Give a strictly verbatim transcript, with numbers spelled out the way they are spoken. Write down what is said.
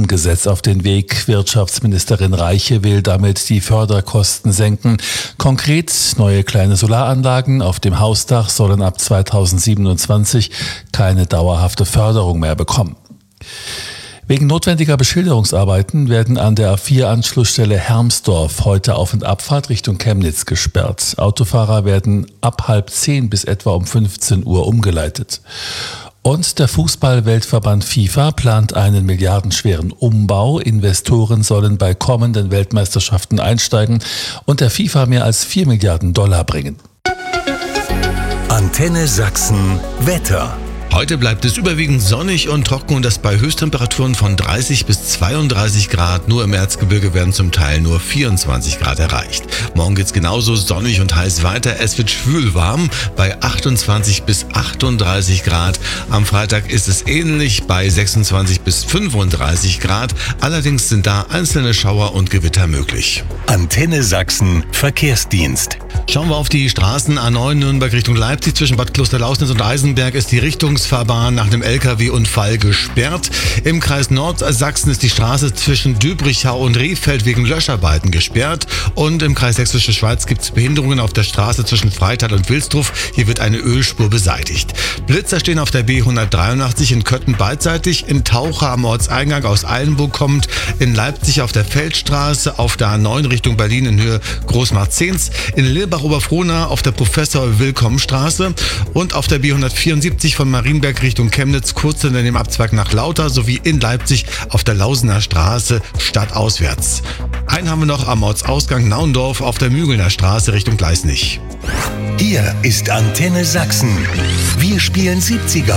Straßengesetz auf den Weg. Wirtschaftsministerin Reiche will damit die Förderkosten senken. Konkret, neue kleine Solaranlagen auf dem Hausdach sollen ab zweitausendsiebenundzwanzig keine dauerhafte Förderung mehr bekommen. Wegen notwendiger Beschilderungsarbeiten werden an der A vier Anschlussstelle Hermsdorf heute Auf- und Abfahrt Richtung Chemnitz gesperrt. Autofahrer werden ab halb zehn bis etwa um fünfzehn Uhr umgeleitet. Und der Fußball-Weltverband FIFA plant einen milliardenschweren Umbau. Investoren sollen bei kommenden Weltmeisterschaften einsteigen und der FIFA mehr als vier Milliarden Dollar bringen. Antenne Sachsen Wetter. Heute bleibt es überwiegend sonnig und trocken und das bei Höchsttemperaturen von dreißig bis zweiunddreißig Grad. Nur im Erzgebirge werden zum Teil nur vierundzwanzig Grad erreicht. Morgen geht's genauso sonnig und heiß weiter. Es wird schwülwarm bei achtundzwanzig bis achtunddreißig Grad. Am Freitag ist es ähnlich bei sechsundzwanzig bis fünfunddreißig Grad. Allerdings sind da einzelne Schauer und Gewitter möglich. Antenne Sachsen Verkehrsdienst. Schauen wir auf die Straßen. A neun Nürnberg Richtung Leipzig. Zwischen Bad Klosterlausnitz und Eisenberg ist die Richtungsfahrbahn nach dem L K W-Unfall gesperrt. Im Kreis Nordsachsen ist die Straße zwischen Dübrichau und Rehfeld wegen Löscharbeiten gesperrt. Und im Kreis Sächsische Schweiz gibt es Behinderungen auf der Straße zwischen Freital und Wilsdruf. Hier wird eine Ölspur beseitigt. Blitzer stehen auf der B hundertdreiundachtzig in Köthen beidseitig. In Taucher am Ortseingang aus Eilenburg kommt. In Leipzig auf der Feldstraße, auf der A neun Richtung Berlin in Höhe Großmarkt-Zehns. In Lilbach-Oberfrohna auf der Professor-Willkomm-Straße und auf der B hundertvierundsiebzig von Marienberg Richtung Chemnitz kurz hinter dem Abzweig nach Lauter sowie in Leipzig auf der Lausener Straße stadtauswärts. Einen haben wir noch am Ortsausgang Naundorf auf der Mügelner Straße Richtung Gleisnich. Hier ist Antenne Sachsen. Wir spielen siebziger.